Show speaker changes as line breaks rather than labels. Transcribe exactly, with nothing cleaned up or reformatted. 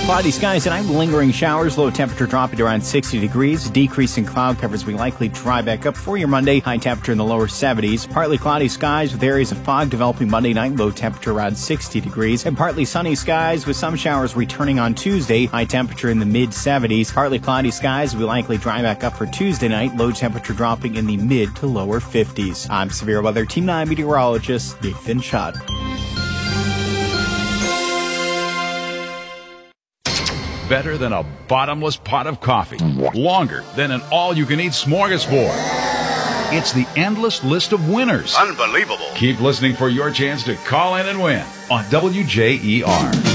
Cloudy skies tonight, lingering showers, low temperature dropping to around sixty degrees. Decrease in cloud covers, we likely dry back up for your Monday. High temperature in the lower seventies. Partly cloudy skies with areas of fog developing Monday night, low temperature around sixty degrees. And partly sunny skies with some showers returning on Tuesday. High temperature in the mid seventies. Partly cloudy skies, we likely dry back up for Tuesday night. Low temperature dropping in the mid to lower fifties. I'm Severe Weather Team nine meteorologist Nathan Schott.
Better than a bottomless pot of coffee. Longer than an all-you-can-eat smorgasbord. It's the endless list of winners.
Unbelievable.
Keep listening for your chance to call in and win on W J E R.